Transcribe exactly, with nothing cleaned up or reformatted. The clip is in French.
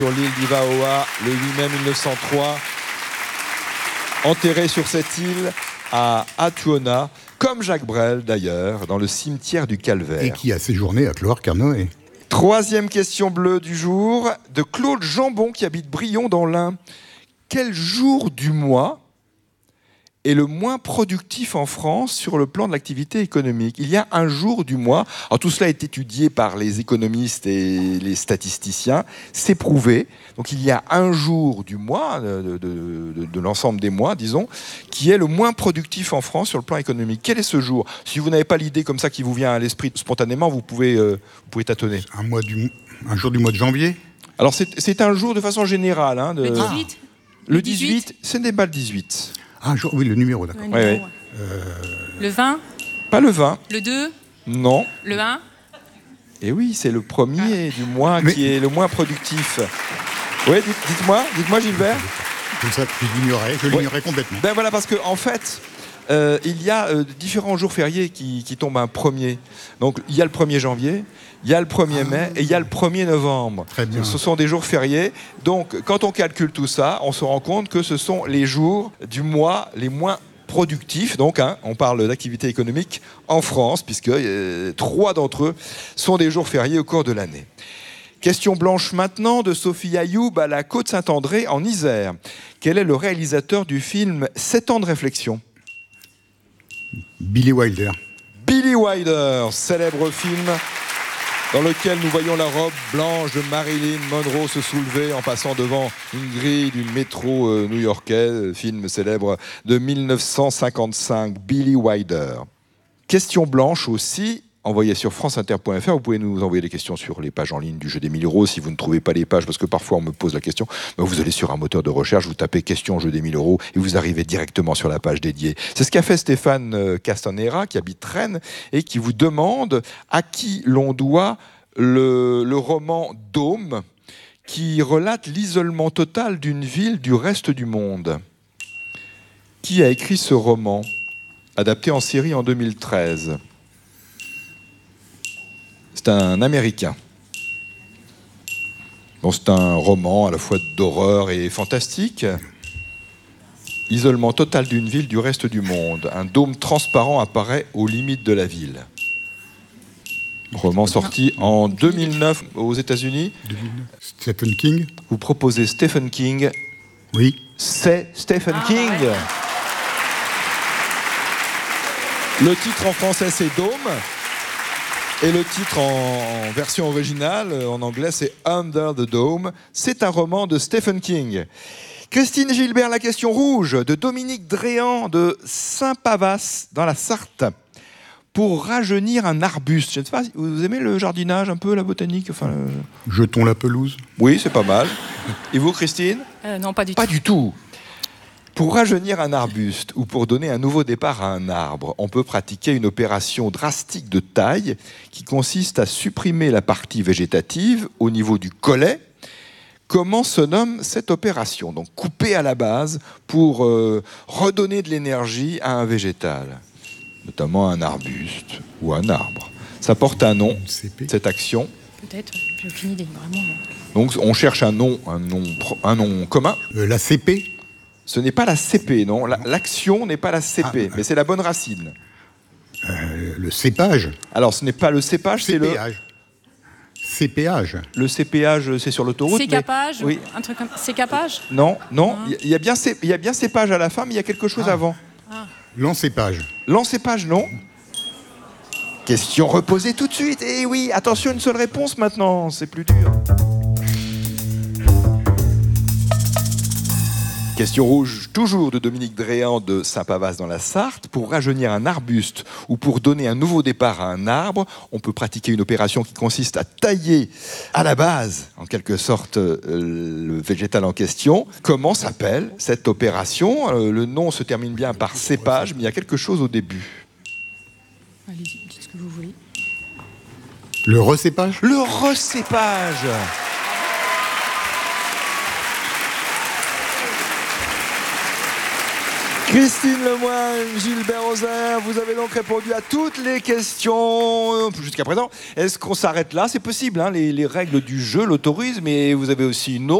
Sur l'île d'Ivaoa, le huit mai mille neuf cent trois, enterré sur cette île à Atuona, comme Jacques Brel d'ailleurs, dans le cimetière du Calvaire. Et qui a séjourné à Cloire-Carnoët. Troisième question bleue du jour, de Claude Jambon qui habite Brion dans l'Ain. Quel jour du mois est le moins productif en France sur le plan de l'activité économique? Il y a un jour du mois, alors tout cela est étudié par les économistes et les statisticiens, c'est prouvé. Donc il y a un jour du mois, de, de, de, de l'ensemble des mois, disons, qui est le moins productif en France sur le plan économique. Quel est ce jour? Si vous n'avez pas l'idée comme ça qui vous vient à l'esprit spontanément, vous pouvez, euh, vous pouvez tâtonner. Un, mois du, un jour du mois de janvier? Alors c'est, c'est un jour de façon générale. Hein, de... Le dix-huit ah. Le dix-huit, ce n'est pas le dix-huit. Ah, jour, oui, le numéro, d'accord. Le, numéro, ouais, ouais. Euh... le vingt? Pas le vingt. Le deux? Non. Le un? Et oui, c'est le premier ah. du mois Mais... qui est le moins productif. Oui, dites, dites-moi, dites-moi Gilbert. Comme ça, je l'ignorais, je l'ignorais ouais. complètement. Ben voilà, parce qu'en en fait, euh, il y a euh, différents jours fériés qui, qui tombent un premier. Donc, il y a le premier janvier, il y a le premier mai et il y a le premier novembre. Très bien. Ce sont des jours fériés. Donc, quand on calcule tout ça, on se rend compte que ce sont les jours du mois les moins productifs. Donc, hein, on parle d'activité économique en France, puisque euh, trois d'entre eux sont des jours fériés au cours de l'année. Question blanche maintenant de Sophie Ayoub à la Côte-Saint-André en Isère. Quel est le réalisateur du film sept ans de réflexion? Billy Wilder. Billy Wilder, célèbre film dans lequel nous voyons la robe blanche de Marilyn Monroe se soulever en passant devant une grille du métro new-yorkais, film célèbre de mille neuf cent cinquante-cinq, Billy Wilder. Question blanche aussi, envoyez sur franceinter point f r. Vous pouvez nous envoyer des questions sur les pages en ligne du jeu des mille euros. Si vous ne trouvez pas les pages, parce que parfois on me pose la question, ben vous allez sur un moteur de recherche, vous tapez question jeu des mille euros et vous arrivez directement sur la page dédiée. C'est ce qu'a fait Stéphane Castanera, qui habite Rennes, et qui vous demande à qui l'on doit le, le roman Dôme, qui relate l'isolement total d'une ville du reste du monde. Qui a écrit ce roman, adapté en série en deux mille treize? C'est un Américain. Bon, c'est un roman à la fois d'horreur et fantastique. Isolement total d'une ville du reste du monde. Un dôme transparent apparaît aux limites de la ville. Roman sorti en deux mille neuf aux États-Unis. deux mille neuf. Stephen King. Vous proposez Stephen King. Oui. C'est Stephen ah, King. Ouais. Le titre en français, c'est Dôme. Et le titre en, en version originale, en anglais, c'est Under the Dome. C'est un roman de Stephen King. Christine Gilbert, la question rouge, de Dominique Dréan de Saint-Pavas, dans la Sarthe. Pour rajeunir un arbuste. Je ne sais pas, vous aimez le jardinage un peu, la botanique, enfin, le... Jetons la pelouse. Oui, c'est pas mal. Et vous, Christine? euh, Non, pas du pas tout. Pas du tout. Pour rajeunir un arbuste ou pour donner un nouveau départ à un arbre, on peut pratiquer une opération drastique de taille qui consiste à supprimer la partie végétative au niveau du collet. Comment se nomme cette opération? Donc couper à la base pour euh, redonner de l'énergie à un végétal, notamment un arbuste ou un arbre. Ça porte un nom, cette action. Peut-être, j'ai aucune idée, vraiment. Donc on cherche un nom, un nom, un nom commun. Euh, la C P? Ce n'est pas la C P, non. La, l'action n'est pas la C P, ah, mais c'est la bonne racine. Euh, le cépage? Alors, ce n'est pas le cépage, c'est le... Cépéage. Le cépéage, c'est sur l'autoroute. Cépage, mais... oui. Un truc comme... Cépage? Non, non. Il ah. y, y a bien cé... il y a bien cépage à la fin, mais il y a quelque chose ah. avant. Ah. L'encépage. L'encépage, non. Question reposée tout de suite. Et oui, attention, une seule réponse maintenant, c'est plus dur. Question rouge, toujours de Dominique Dréan de Saint-Pavas dans la Sarthe. Pour rajeunir un arbuste ou pour donner un nouveau départ à un arbre, on peut pratiquer une opération qui consiste à tailler à la base, en quelque sorte, euh, le végétal en question. Comment s'appelle cette opération? euh, Le nom se termine bien par cépage, mais il y a quelque chose au début. Allez-y, dites ce que vous voulez. Le recépage? Le recépage. Christine Lemoine, Gilbert Rozin, vous avez donc répondu à toutes les questions jusqu'à présent. Est-ce qu'on s'arrête là? C'est possible, hein, les, les règles du jeu l'autorisent, mais vous avez aussi une autre.